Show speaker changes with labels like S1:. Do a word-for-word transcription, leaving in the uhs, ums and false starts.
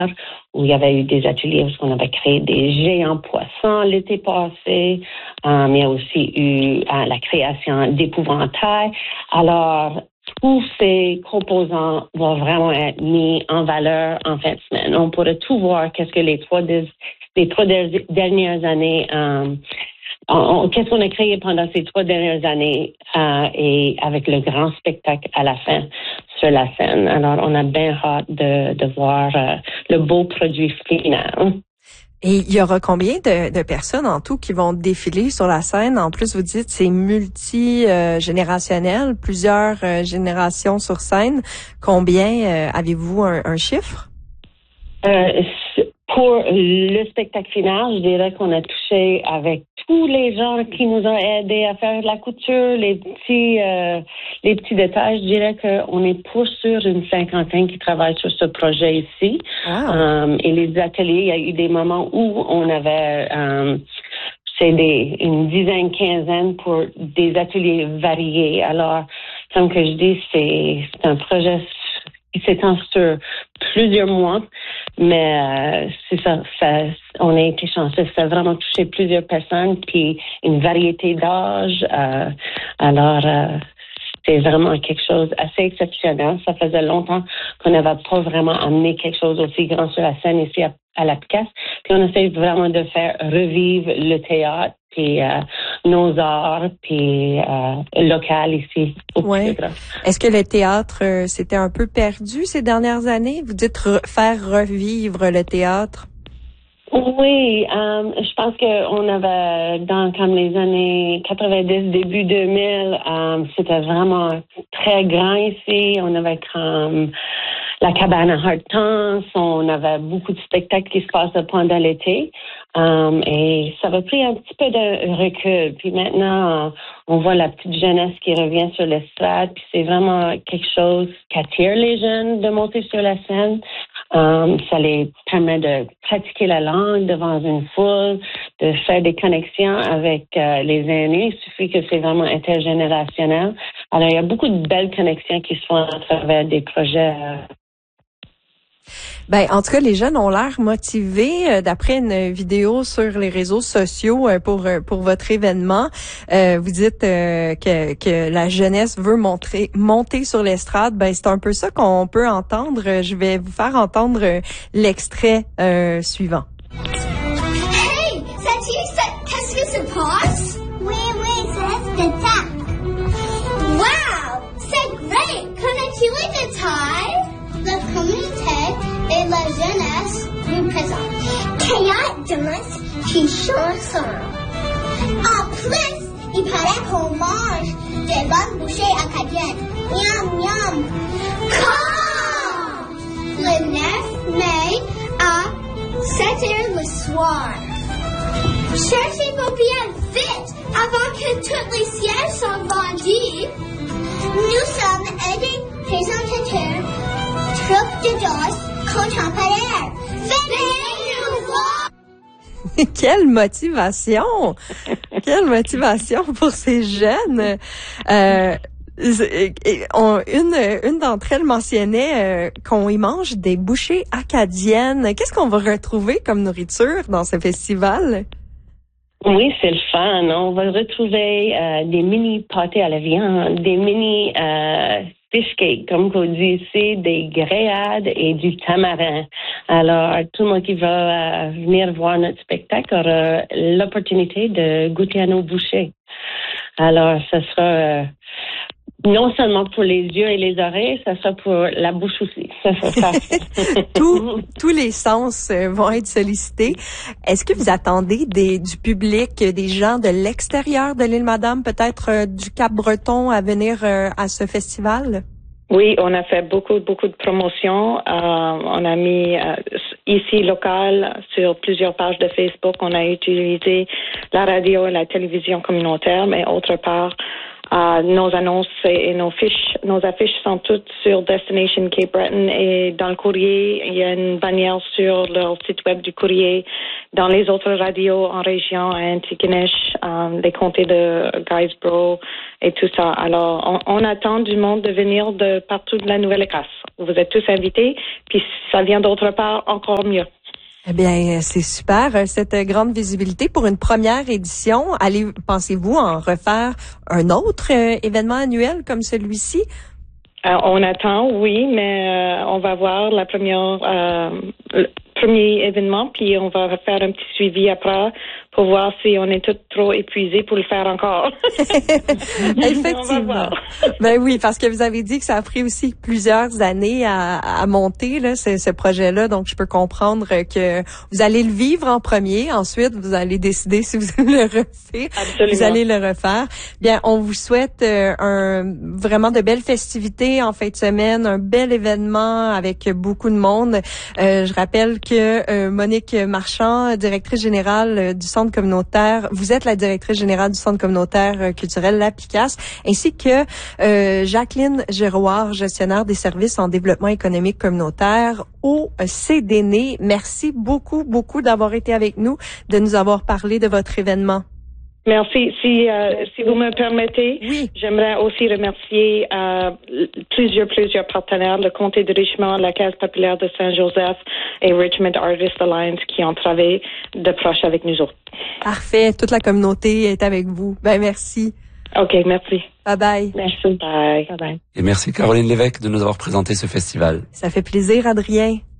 S1: où il y avait eu des ateliers où on avait créé des géants poissons l'été passé. Um, il y a aussi eu uh, la création d'épouvantails. Alors, tous ces composants vont vraiment être mis en valeur en fin de semaine. On pourrait tout voir qu'est-ce que les trois, des, les trois der- dernières années, um, on, on, qu'est-ce qu'on a créé pendant ces trois dernières années uh, et avec le grand spectacle à la fin sur la scène. Alors, on a bien hâte de, de voir uh, le beau produit final.
S2: Et il y aura combien de, de personnes en tout qui vont défiler sur la scène? En plus, vous dites c'est multi-générationnel, plusieurs euh, générations sur scène. Combien euh, avez-vous un, un chiffre?
S1: Euh, pour le spectacle final, je dirais qu'on a touché avec tous les gens qui nous ont aidés à faire de la couture, les petits, euh, les petits détails. Je dirais qu'on est pour sur une cinquantaine qui travaillent sur ce projet ici.
S2: Wow.
S1: Um, et les ateliers, il y a eu des moments où on avait, um, c'est des, une dizaine, quinzaine pour des ateliers variés. Alors, comme que je dis, c'est, c'est un projet qui s'étend sur plusieurs mois, mais euh, c'est ça, ça, on a été chanceux. Ça a vraiment touché plusieurs personnes, puis une variété d'âges. Euh, alors, euh, c'est vraiment quelque chose d'assez exceptionnel. Ça faisait longtemps qu'on n'avait pas vraiment amené quelque chose aussi grand sur la scène ici à, à la Picasse. Puis on essaie vraiment de faire revivre le théâtre, puis euh, nos arts, puis euh, local ici au
S2: Ouais. Est-ce que le théâtre euh, s'était un peu perdu ces dernières années? Vous dites re- faire revivre le théâtre.
S1: Oui, um, je pense qu'on avait, dans comme les années quatre-vingt-dix, début deux mille, um, c'était vraiment très grand ici. On avait comme la cabane à Hortense, on avait beaucoup de spectacles qui se passaient pendant l'été. Um, et ça a pris un petit peu de recul. Puis maintenant, on voit la petite jeunesse qui revient sur l'estrade. Puis c'est vraiment quelque chose qui attire les jeunes de monter sur la scène. Um, ça les permet de pratiquer la langue devant une foule, de faire des connexions avec euh, les aînés. Il suffit que c'est vraiment intergénérationnel. Alors, il y a beaucoup de belles connexions qui se font à travers des projets. Euh,
S2: Ben, en tout cas, les jeunes ont l'air motivés. Euh, d'après une vidéo sur les réseaux sociaux euh, pour euh, pour votre événement, euh, vous dites euh, que que la jeunesse veut montrer monter sur l'estrade. Ben, c'est un peu ça qu'on peut entendre. Je vais vous faire entendre euh, l'extrait euh, suivant.
S3: Hey, sais-tu qu'est-ce que ça passe? Oui, oui, c'est le tac. Wow, c'est great. Connais-tu les détails? La communauté et la jeunesse nous présentent Théâtre danse puis chanson. En plus, il paraît qu'on mange des bonnes bouchées acadiennes. Miam, miam. Quand? Le neuf mai à sept heures le soir. Cherchez vos billets vite avant que tous les sièges soient vendus. Nous sommes des présentateurs. Troupe de danse contemporaine. Venez-nous voir!
S2: Quelle motivation! Quelle motivation pour ces jeunes! Euh, on, une une d'entre elles mentionnait euh, qu'on y mange des bouchées acadiennes. Qu'est-ce qu'on va retrouver comme nourriture dans ce festival?
S1: Oui, c'est le fun. On va retrouver euh, des mini pâtés à la viande, des mini euh, fish cakes, comme on dit ici, des grillades et du tamarin. Alors, tout le monde qui va euh, venir voir notre spectacle aura l'opportunité de goûter à nos bouchées. Alors, ce sera euh, non seulement pour les yeux et les oreilles, ça sera pour la bouche aussi. Ça sera
S2: Tout, tous les sens vont être sollicités. Est-ce que vous attendez des, du public, des gens de l'extérieur de l'île Madame, peut-être euh, du Cap-Breton, à venir euh, à ce festival?
S4: Oui, on a fait beaucoup, beaucoup de promotions. Euh, on a mis euh, ici local sur plusieurs pages de Facebook. On a utilisé la radio et la télévision communautaire, mais autre part, Uh, nos annonces et nos fiches, nos affiches sont toutes sur Destination Cape Breton et dans le courrier, il y a une bannière sur leur site web du courrier. Dans les autres radios en région, à Antigonish, um, les comtés de Guysborough et tout ça. Alors, on, on attend du monde de venir de partout de la Nouvelle-Écosse. Vous êtes tous invités, puis ça vient d'autre part encore mieux.
S2: Eh bien, c'est super, cette grande visibilité pour une première édition. Allez, pensez-vous en refaire un autre euh, événement annuel comme celui-ci?
S4: Euh, on attend, oui, mais euh, on va voir la première, euh, le premier événement, puis on va faire un petit suivi après pour voir si on est tous trop épuisés pour le faire encore.
S2: Effectivement. Ben oui, parce que vous avez dit que ça a pris aussi plusieurs années à, à monter là, ce, ce projet-là, donc je peux comprendre que vous allez le vivre en premier, ensuite vous allez décider si vous allez le refaire.
S4: Absolument.
S2: Vous allez le refaire. Bien, on vous souhaite euh, un vraiment de belles festivités en fin de semaine, un bel événement avec beaucoup de monde. Euh, je rappelle que euh, Monique Marchand, directrice générale du Centre communautaire, vous êtes la directrice générale du Centre communautaire culturel La Picasse, ainsi que euh, Jacqueline Giroir, gestionnaire des services en développement économique communautaire au C D N E. Merci beaucoup, beaucoup d'avoir été avec nous, de nous avoir parlé de votre événement.
S4: Merci. Si, euh, si vous me permettez,
S2: oui.
S4: J'aimerais aussi remercier euh, plusieurs, plusieurs partenaires, le Comté de Richmond, la Caisse populaire de Saint-Joseph et Richmond Artist Alliance qui ont travaillé de proche avec nous autres.
S2: Parfait. Toute la communauté est avec vous. Ben, merci.
S4: OK, merci.
S2: Bye bye.
S4: Merci. Bye.
S1: Bye bye.
S5: Et merci Caroline Lévesque de nous avoir présenté ce festival.
S2: Ça fait plaisir, Adrien.